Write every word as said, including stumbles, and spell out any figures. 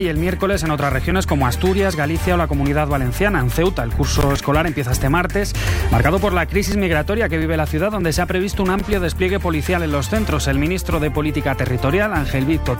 Y el miércoles en otras regiones como Asturias, Galicia o la Comunidad Valenciana. En Ceuta, el curso escolar empieza este martes, marcado por la crisis migratoria que vive la ciudad, donde se ha previsto un amplio despliegue policial en los centros. El ministro de Política Territorial, Ángel Víctor